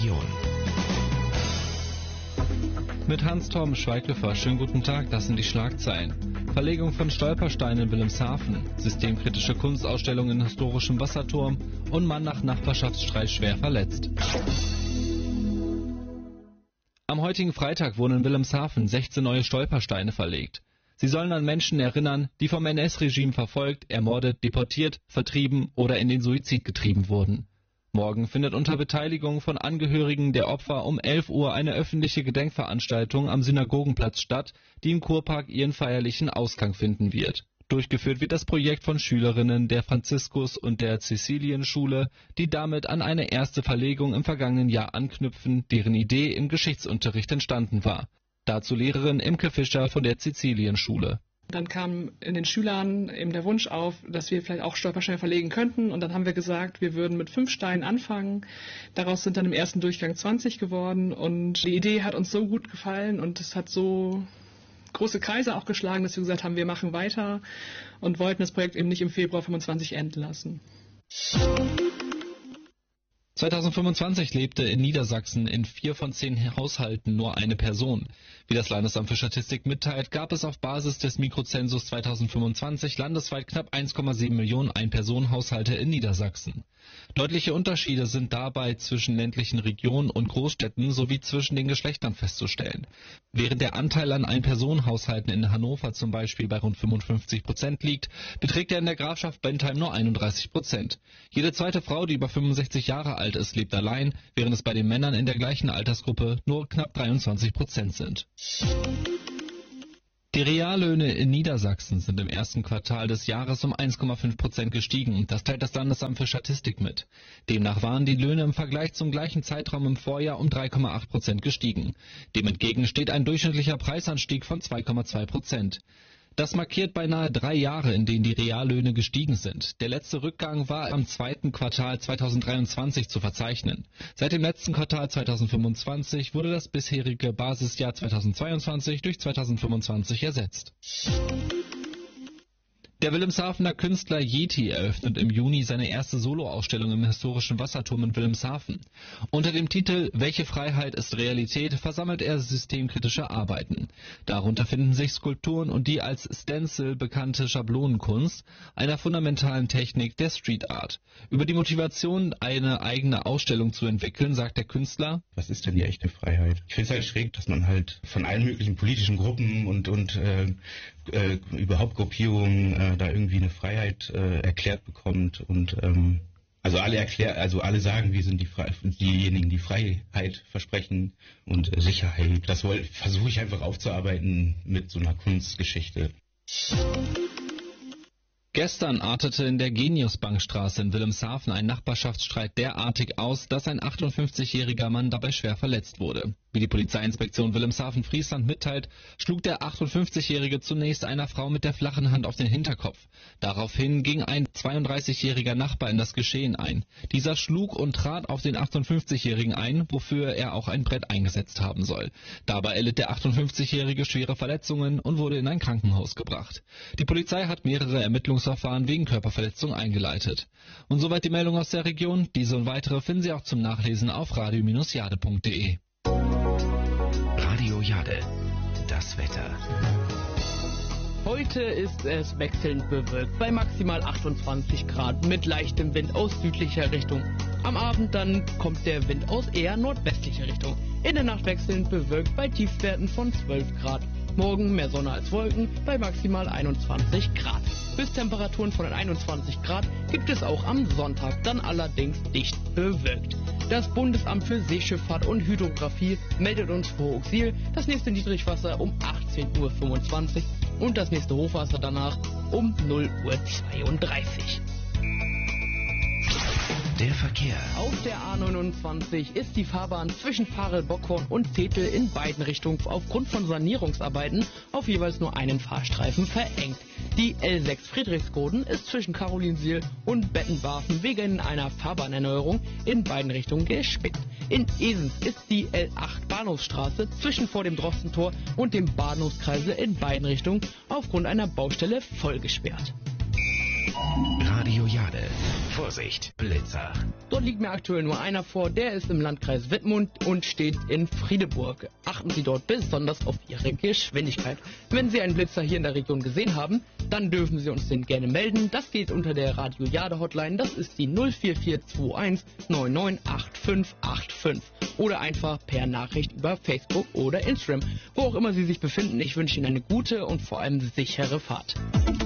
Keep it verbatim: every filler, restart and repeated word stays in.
Region. Mit Hans-Torben Schweighöfer, schönen guten Tag, das sind die Schlagzeilen. Verlegung von Stolpersteinen in Wilhelmshaven, systemkritische Kunstausstellung in historischem Wasserturm und Mann nach Nachbarschaftsstreit schwer verletzt. Am heutigen Freitag wurden in Wilhelmshaven sechzehn neue Stolpersteine verlegt. Sie sollen an Menschen erinnern, die vom N S-Regime verfolgt, ermordet, deportiert, vertrieben oder in den Suizid getrieben wurden. Morgen findet unter Beteiligung von Angehörigen der Opfer um elf Uhr eine öffentliche Gedenkveranstaltung am Synagogenplatz statt, die im Kurpark ihren feierlichen Ausgang finden wird. Durchgeführt wird das Projekt von Schülerinnen der Franziskus- und der Cäcilienschule, die damit an eine erste Verlegung im vergangenen Jahr anknüpfen, deren Idee im Geschichtsunterricht entstanden war. Dazu Lehrerin Imke Fischer von der Cäcilienschule. Dann kam in den Schülern eben der Wunsch auf, dass wir vielleicht auch Stolpersteine verlegen könnten. Und dann haben wir gesagt, wir würden mit fünf Steinen anfangen. Daraus sind dann im ersten Durchgang zwanzig geworden. Und die Idee hat uns so gut gefallen und es hat so große Kreise auch geschlagen, dass wir gesagt haben, wir machen weiter und wollten das Projekt eben nicht im Februar fünfundzwanzig enden lassen. zweitausendfünfundzwanzig lebte in Niedersachsen in vier von zehn Haushalten nur eine Person. Wie das Landesamt für Statistik mitteilt, gab es auf Basis des Mikrozensus zweitausendfünfundzwanzig landesweit knapp eins Komma sieben Millionen Ein-Personen-Haushalte in Niedersachsen. Deutliche Unterschiede sind dabei zwischen ländlichen Regionen und Großstädten sowie zwischen den Geschlechtern festzustellen. Während der Anteil an Ein-Personen-Haushalten in Hannover zum Beispiel bei rund fünfundfünfzig Prozent liegt, beträgt er in der Grafschaft Bentheim nur einunddreißig Prozent. Jede zweite Frau, die über fünfundsechzig Jahre alt ist, lebt allein, während es bei den Männern in der gleichen Altersgruppe nur knapp dreiundzwanzig Prozent sind. Die Reallöhne in Niedersachsen sind im ersten Quartal des Jahres um eins Komma fünf Prozent gestiegen. Das teilt das Landesamt für Statistik mit. Demnach waren die Löhne im Vergleich zum gleichen Zeitraum im Vorjahr um drei Komma acht Prozent gestiegen. Dem entgegen steht ein durchschnittlicher Preisanstieg von zwei Komma zwei Prozent. Das markiert beinahe drei Jahre, in denen die Reallöhne gestiegen sind. Der letzte Rückgang war am zweiten Quartal zweitausenddreiundzwanzig zu verzeichnen. Seit dem letzten Quartal zweitausendfünfundzwanzig wurde das bisherige Basisjahr zweitausendzweiundzwanzig durch zweitausendfünfundzwanzig ersetzt. Der Wilhelmshavener Künstler Yeti eröffnet im Juni seine erste Soloausstellung im historischen Wasserturm in Wilhelmshaven. Unter dem Titel »Welche Freiheit ist Realität« versammelt er systemkritische Arbeiten. Darunter finden sich Skulpturen und die als Stencil bekannte Schablonenkunst, einer fundamentalen Technik der Street Art. Über die Motivation, eine eigene Ausstellung zu entwickeln, sagt der Künstler: Was ist denn die echte Freiheit? Ich finde es halt schräg, dass man halt von allen möglichen politischen Gruppen und, und äh, äh, überhaupt Gruppierungen äh, da irgendwie eine Freiheit äh, erklärt bekommt und ähm, also alle erklär, also alle sagen, wir sind die Fre- diejenigen, die Freiheit versprechen und äh, Sicherheit. Das versuche ich einfach aufzuarbeiten mit so einer Kunstgeschichte. Gestern artete in der Geniusbankstraße in Wilhelmshaven ein Nachbarschaftsstreit derartig aus, dass ein achtundfünfzigjähriger Mann dabei schwer verletzt wurde. Wie die Polizeiinspektion Wilhelmshaven-Friesland mitteilt, schlug der achtundfünfzigjährige zunächst einer Frau mit der flachen Hand auf den Hinterkopf. Daraufhin ging ein zweiunddreißigjähriger Nachbar in das Geschehen ein. Dieser schlug und trat auf den achtundfünfzigjährigen ein, wofür er auch ein Brett eingesetzt haben soll. Dabei erlitt der achtundfünfzigjährige schwere Verletzungen und wurde in ein Krankenhaus gebracht. Die Polizei hat mehrere Ermittlungsverfahren wegen Körperverletzung eingeleitet. Und soweit die Meldung aus der Region. Diese und weitere finden Sie auch zum Nachlesen auf radio Bindestrich jade punkt de. Radio Jade, das Wetter. Heute ist es wechselnd bewölkt bei maximal achtundzwanzig Grad mit leichtem Wind aus südlicher Richtung. Am Abend dann kommt der Wind aus eher nordwestlicher Richtung. In der Nacht wechselnd bewölkt bei Tiefstwerten von zwölf Grad. Morgen mehr Sonne als Wolken bei maximal einundzwanzig Grad. Höchsttemperaturen von einundzwanzig Grad gibt es auch am Sonntag, dann allerdings dicht bewölkt. Das Bundesamt für Seeschifffahrt und Hydrographie meldet uns vor Auxil das nächste Niedrigwasser um achtzehn Uhr fünfundzwanzig und das nächste Hochwasser danach um null Uhr zweiunddreißig. Der Verkehr. Auf der A neunundzwanzig ist die Fahrbahn zwischen Farel-Bockhorn und Zetel in beiden Richtungen aufgrund von Sanierungsarbeiten auf jeweils nur einen Fahrstreifen verengt. Die L sechs Friedrichskoden ist zwischen Carolinsiel und Bettenwarfen wegen einer Fahrbahnerneuerung in beiden Richtungen gespickt. In Esens ist die L acht Bahnhofsstraße zwischen vor dem Drostentor und dem Bahnhofskreisel in beiden Richtungen aufgrund einer Baustelle voll gesperrt. Radio Jade. Jade. Vorsicht, Blitzer. Dort liegt mir aktuell nur einer vor, der ist im Landkreis Wittmund und steht in Friedeburg. Achten Sie dort besonders auf Ihre Geschwindigkeit. Wenn Sie einen Blitzer hier in der Region gesehen haben, dann dürfen Sie uns den gerne melden. Das geht unter der Radio Jade Hotline, das ist die null vier vier zwei eins neun neun acht fünf acht fünf. Oder einfach per Nachricht über Facebook oder Instagram. Wo auch immer Sie sich befinden, ich wünsche Ihnen eine gute und vor allem sichere Fahrt.